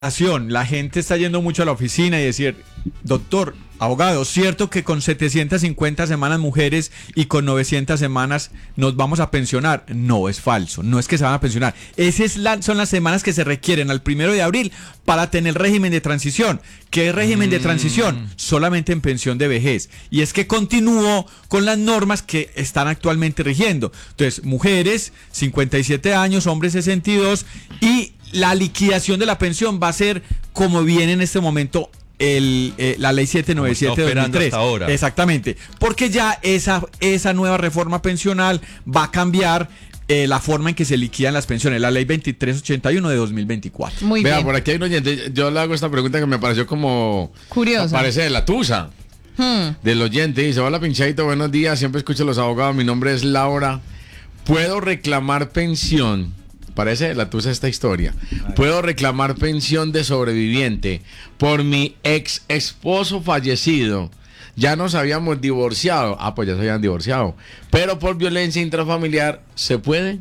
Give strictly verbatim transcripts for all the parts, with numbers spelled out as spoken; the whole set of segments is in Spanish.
La gente está yendo mucho a la oficina y decir, doctor, abogado, ¿cierto que con setecientas cincuenta semanas mujeres y con novecientas semanas nos vamos a pensionar? No, es falso, no es que se van a pensionar. Esas la, son las semanas que se requieren al primero de abril para tener régimen de transición. ¿Qué es régimen mm. de transición? Solamente en pensión de vejez. Y es que continúo con las normas que están actualmente rigiendo. Entonces, mujeres, cincuenta y siete años, hombres sesenta y dos, y la liquidación de la pensión va a ser como viene en este momento el, eh, la ley setecientos noventa y siete de dos mil tres. Ahora. Exactamente, porque ya esa, esa nueva reforma pensional va a cambiar eh, la forma en que se liquidan las pensiones, la ley veintitrés ochenta y uno de dos mil veinticuatro. Muy Vea, bien. por aquí hay un oyente, yo le hago esta pregunta que me pareció como... Curiosa. Parece de la tusa. Hmm. Del oyente, dice, hola Pinchadito, buenos días, siempre escucho a los abogados, mi nombre es Laura. ¿Puedo reclamar pensión? Parece de la tusa esta historia. ¿Puedo reclamar pensión de sobreviviente por mi ex esposo fallecido? Ya nos habíamos divorciado. Ah, pues ya se habían divorciado. Pero por violencia intrafamiliar, ¿se puede?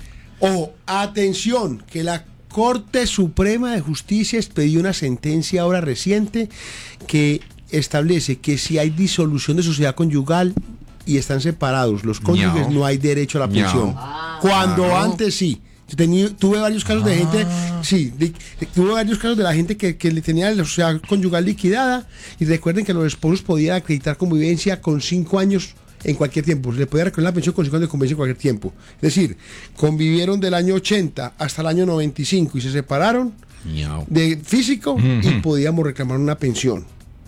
Ojo, atención, que la Corte Suprema de Justicia expedió una sentencia ahora reciente que establece que si hay disolución de sociedad conyugal y están separados los cónyuges, Miau. no hay derecho a la pensión. Miau. Cuando Ah, ¿no? antes sí. Tenía, tuve varios casos de gente, sí, de, de, tuve varios casos de la gente que, que le tenía la sociedad conyugal liquidada, y recuerden que los esposos podían acreditar convivencia con cinco años en cualquier tiempo, le podía reclamar la pensión con cinco años de convivencia en cualquier tiempo. Es decir, convivieron del año ochenta hasta el año noventa y cinco y se separaron Miau. de físico Uh-huh. y podíamos reclamar una pensión.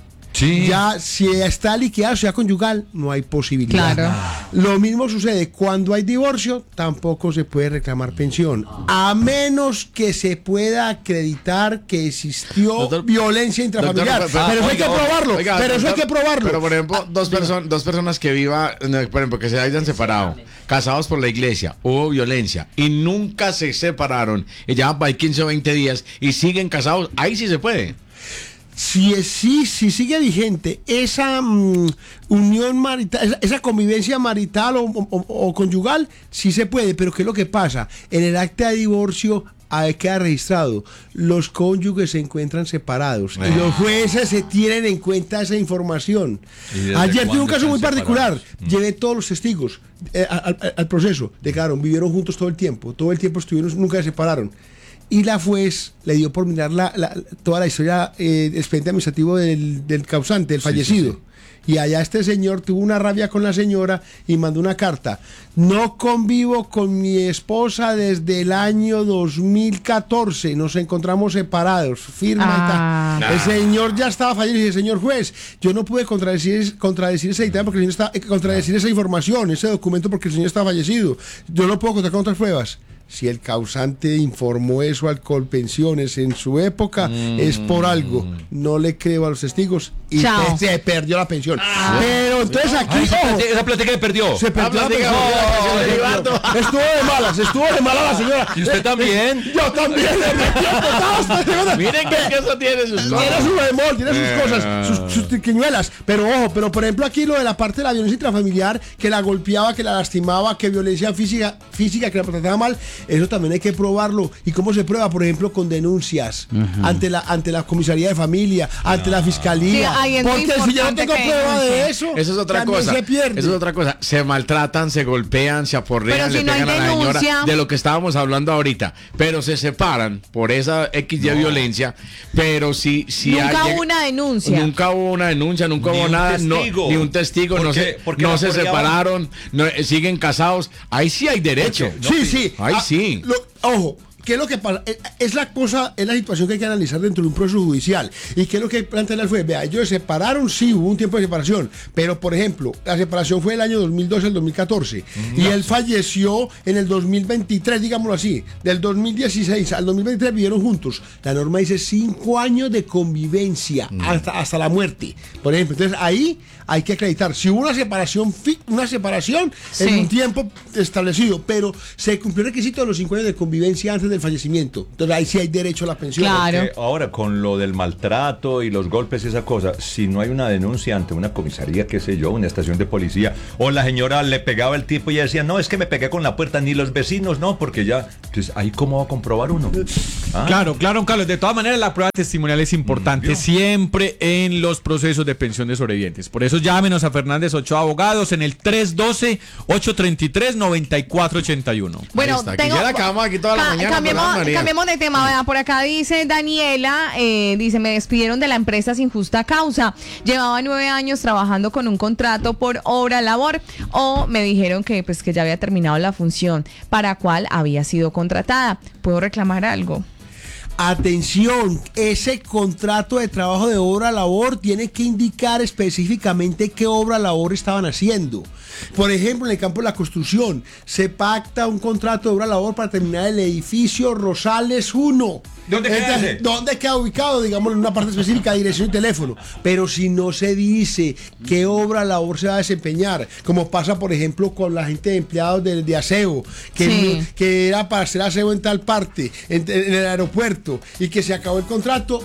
Sí. Ya si está liquidada la sociedad conyugal, no hay posibilidad. Claro. Lo mismo sucede cuando hay divorcio, tampoco se puede reclamar pensión, a menos que se pueda acreditar que existió Doctor, violencia intrafamiliar. doctor, pero eso hay que oiga, probarlo. oiga, pero eso hay doctor, que probarlo. Pero por ejemplo, dos, perso- dos personas que vivan, no, por ejemplo, que se hayan separado, casados por la iglesia, hubo violencia y nunca se separaron, y ya van quince o veinte días y siguen casados, ahí sí se puede. Si, es, si, si sigue vigente esa mm, unión marital, esa, esa convivencia marital o, o, o conyugal, sí se puede, pero ¿qué es lo que pasa? En el acta de divorcio ahí queda registrado, los cónyuges se encuentran separados y los jueces se tienen en cuenta esa información. Ayer tuve un caso muy particular, mm. llevé todos los testigos eh, al, al, al proceso, declararon, vivieron juntos todo el tiempo, todo el tiempo estuvieron, nunca se separaron. Y la juez le dio por mirar la, la, toda la historia eh, expediente administrativo del, del causante, del fallecido. Sí, sí, sí. Y allá este señor tuvo una rabia con la señora y mandó una carta. No convivo con mi esposa desde el año dos mil catorce. Nos encontramos separados. Firma Ah. y tal. El señor ya estaba fallecido y dice, señor juez, yo no pude contradecir, contradecir ese dictamen porque el señor está, eh, contradecir esa información, ese documento porque el señor está fallecido. Yo no puedo contar con otras pruebas. Si el causante informó eso al Colpensiones en su época, mm. es por algo. No le creo a los testigos y Chao. se perdió la pensión. Ah. Pero entonces aquí... Ay, esa, ojo, plate, esa plática que perdió. Se perdió ah, la pensión. oh, Oh, oh, estuvo de malas, estuvo de malas la señora. ¿Y usted también? Yo también. Miren que eso tiene sus cosas. Tiene su bemol, tiene sus Eh. cosas, sus, sus triquiñuelas. Pero ojo, pero por ejemplo aquí lo de la parte de la violencia intrafamiliar, que la golpeaba, que la lastimaba, que violencia física, física que la trataba mal, eso también hay que probarlo. ¿Y cómo se prueba? Por ejemplo, con denuncias uh-huh. ante la ante la comisaría de familia, ante ah. la fiscalía. Sí, porque si yo no tengo prueba de eso, eso es otra cosa. Se pierde. Eso es otra cosa. Se maltratan, se golpean, se aporrean, si le no pegan a la denuncia, señora, de lo que estábamos hablando ahorita. Pero se separan por esa X Y no. violencia. Pero si, si nunca hay, hubo una denuncia. Nunca hubo una denuncia, nunca ni hubo un nada, testigo. no, ni un testigo, ¿Por no qué? se, ¿Por qué no la se porreaban? separaron, no, siguen casados. Ahí sí hay derecho. No, sí, sí. Ahí ah, sí. Lo, ojo. ¿Qué es lo que pasa? Es la cosa, es la situación que hay que analizar dentro de un proceso judicial. ¿Y qué es lo que plantea el juez? Vea, ellos se separaron, sí, hubo un tiempo de separación, pero por ejemplo, la separación fue del año dos mil doce al dos mil catorce no. y él falleció en el dos mil veintitrés, digámoslo así. Del dos mil dieciséis al dos mil veintitrés vivieron juntos. La norma dice cinco años de convivencia no. hasta, hasta la muerte, por ejemplo. Entonces ahí hay que acreditar. Si hubo una separación, una separación sí. en un tiempo establecido, pero se cumplió el requisito de los cinco años de convivencia antes del fallecimiento. Entonces ahí sí hay derecho a la pensión. Claro. Porque ahora, con lo del maltrato y los golpes y esa cosa, si no hay una denuncia ante una comisaría, qué sé yo, una estación de policía, o la señora le pegaba el tipo y ella decía, no, es que me pegué con la puerta, ni los vecinos, no, porque ya, entonces ahí cómo va a comprobar uno. ¿Ah? Claro, claro, Carlos. De todas maneras, la prueba testimonial es importante Mm, siempre en los procesos de pensión de sobrevivientes. Por eso llámenos a Fernández Ochoa Abogados en el tres uno dos, ocho tres tres, nueve cuatro ocho uno. Bueno, Ahí está. tengo, Quisiera que vamos aquí toda la ca- mañana, cambiemos, ¿verdad, María? cambiemos de tema. Vea, por acá dice Daniela, eh, dice, me despidieron de la empresa sin justa causa. Llevaba nueve años trabajando con un contrato por obra labor, o me dijeron que pues que ya había terminado la función para cual había sido contratada. ¿Puedo reclamar algo? Atención, ese contrato de trabajo de obra labor tiene que indicar específicamente qué obra labor estaban haciendo. Por ejemplo, en el campo de la construcción, se pacta un contrato de obra labor para terminar el edificio Rosales uno. ¿Dónde queda Entonces, ese? ¿Dónde queda ubicado? Digamos, en una parte específica, dirección y teléfono. Pero si no se dice qué obra labor se va a desempeñar, como pasa, por ejemplo, con la gente de empleados de, de aseo, que, Sí. no- que era para hacer aseo en tal parte, en, en el aeropuerto, y que se acabó el contrato,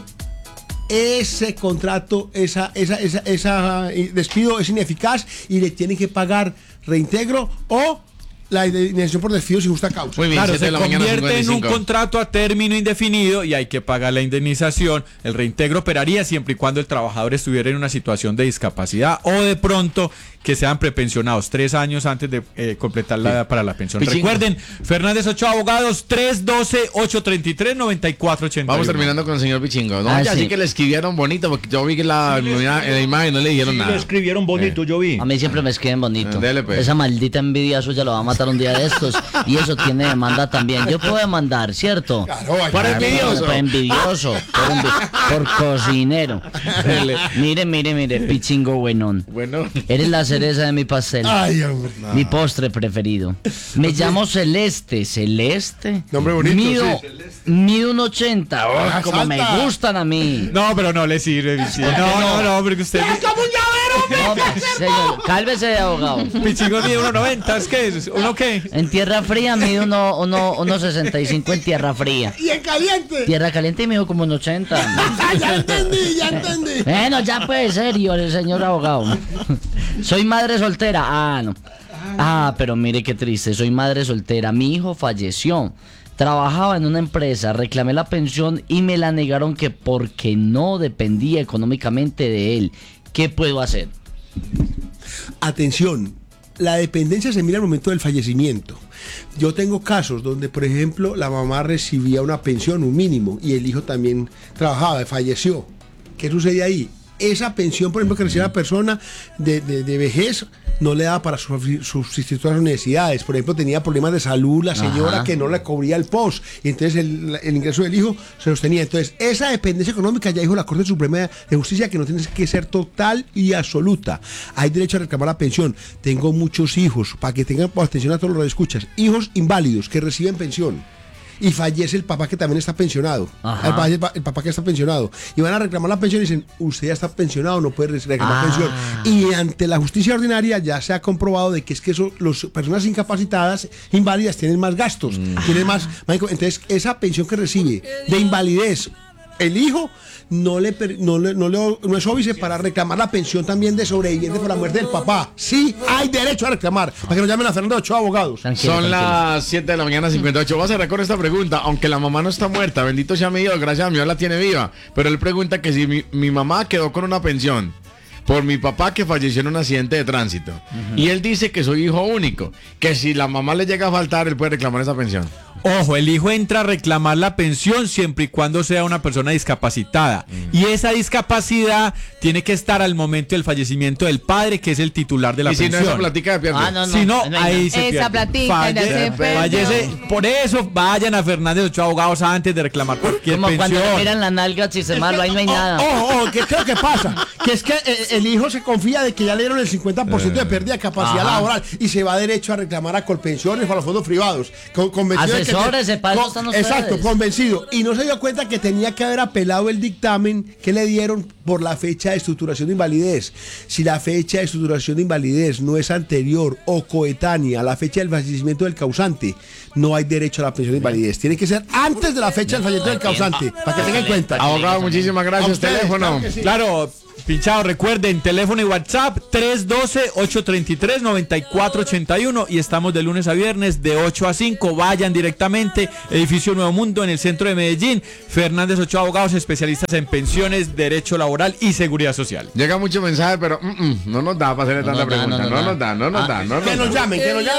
ese contrato, esa, esa, esa, esa eh, despido es ineficaz y le tienen que pagar reintegro o la indemnización por despido sin justa causa. Muy bien, Claro, siete de se la mañana, convierte en un cincuenta y cinco. contrato a término indefinido y hay que pagar la indemnización. El reintegro operaría siempre y cuando el trabajador estuviera en una situación de discapacidad o de pronto que sean prepensionados tres años antes de eh, completar la edad para la pensión. Pichingo. Recuerden, Fernández Ochoa Abogados, tres uno dos, ocho tres tres, nueve cuatro ocho uno. Vamos terminando con el señor Pichingo. No, Ah, ya sí. sí que le escribieron bonito, porque yo vi que la, en la imagen no le dijeron Sí, nada. lo escribieron bonito, yo vi. A mí siempre me escriben bonito. Ah, dele, pues. Esa maldita envidia suya lo va a matar un día de estos. Y eso tiene demanda también. Yo puedo demandar, ¿cierto? Claro, Por Claro, envidioso. Por envidioso. Por, envi- por cocinero. Mire, mire, mire, Pichingo buenón. Bueno, Eres la cereza de mi pastel. Ay, hombre. Mi postre preferido. Me llamo Celeste. ¿Celeste? Nombre bonito, Mido, sí. mido un ochenta. Oh, Ah, como me salta. gustan a mí. No, pero no le sirve. Vicente. No, no, no, porque usted. No, señor, cálvese de abogado. Pichingo mide uno noventa, ¿es qué es? ¿Uno qué? En tierra fría mido uno, uno, uno sesenta y cinco en tierra fría. Y en caliente. Tierra caliente mido como un ochenta. Ah, ya entendí, ya entendí. Bueno, ya puede serio el señor abogado. Soy madre soltera. Ah, no. Ah, pero mire qué triste. Soy madre soltera. Mi hijo falleció. Trabajaba en una empresa, reclamé la pensión y me la negaron que porque no dependía económicamente de él. ¿Qué puedo hacer? Atención, la dependencia se mira al momento del fallecimiento. Yo tengo casos donde, por ejemplo, la mamá recibía una pensión, un mínimo, y el hijo también trabajaba, falleció. ¿Qué sucede ahí? Esa pensión, por ejemplo, que recibe la persona de, de, de vejez, no le daba para subsistir sus necesidades. Por ejemplo, tenía problemas de salud la señora, Ajá. que no le cubría el post, y entonces el, el ingreso del hijo se sostenía. Entonces, esa dependencia económica, ya dijo la Corte Suprema de Justicia, que no tiene que ser total y absoluta. Hay derecho a reclamar la pensión. Tengo muchos hijos, para que tengan pues, atención a todos los radioescuchas, hijos inválidos que reciben pensión. Y fallece el papá que también está pensionado. Ajá. El papá, el pa- el papá que está pensionado. Y van a reclamar la pensión y dicen, usted ya está pensionado, no puede reclamar Ah. pensión. Y ante la justicia ordinaria ya se ha comprobado de que es que eso, las personas incapacitadas, inválidas, tienen más gastos. Tienen más, más- entonces, esa pensión que recibe de invalidez el hijo no le, per- no, le, no, le- no es óbice para reclamar la pensión también de sobreviviente por la muerte del papá. Sí, hay derecho a reclamar. Para que nos llamen a Fernando Ochoa Abogados. Tranquilo, son tranquilo. las siete de la mañana, cincuenta y ocho. Voy a cerrar con esta pregunta. Aunque la mamá no está muerta, bendito sea mi Dios, gracias a mi Dios la tiene viva. Pero él pregunta que si mi, mi mamá quedó con una pensión por mi papá que falleció en un accidente de tránsito. Y él dice que soy hijo único, que si la mamá le llega a faltar, él puede reclamar esa pensión. Ojo, el hijo entra a reclamar la pensión siempre y cuando sea una persona discapacitada. Y esa discapacidad tiene que estar al momento del fallecimiento del padre, que es el titular de la y si no, pensión. esa platica de pierde. Ah, no, no. Si no, no hay ahí nada. se Esa pierde. platica ya se perdió. fallece. Por eso vayan a Fernández Ochoa Abogados antes de reclamar cualquier Como cuando pensión. le miran la nalga, si se malo, ahí no hay nada. Oh, oh, ¿qué creo que pasa? que es que eh, el hijo se confía de que ya le dieron el cincuenta por ciento de pérdida de capacidad Ajá. laboral y se va derecho a reclamar a Colpensiones o a los fondos privados. Con, convencido de que- Asesórese, para eso con- están ustedes. Exacto, convencido. Y no se dio cuenta que tenía que haber apelado el dictamen que le dieron por la fecha de estructuración de invalidez. Si la fecha de estructuración de invalidez no es anterior o coetánea a la fecha del fallecimiento del causante, no hay derecho a la pensión de invalidez. Tiene que ser antes de la fecha del fallecimiento del causante, para que tenga en cuenta. Abogado, muchísimas A gracias. ustedes, Teléfono. claro que sí. Claro, pinchado, recuerden, teléfono y WhatsApp tres uno dos, ocho tres tres, nueve cuatro ocho uno y estamos de lunes a viernes de ocho a cinco. Vayan directamente, edificio Nuevo Mundo en el centro de Medellín. Fernández Ochoa Abogados, especialistas en pensiones, derecho laboral y seguridad social. Llega mucho mensaje, pero mm, mm, no nos da para hacerle No tanta nos da, pregunta. no No nos nos da, no nos Ah, da, no nos Que da. nos llamen, que nos llamen.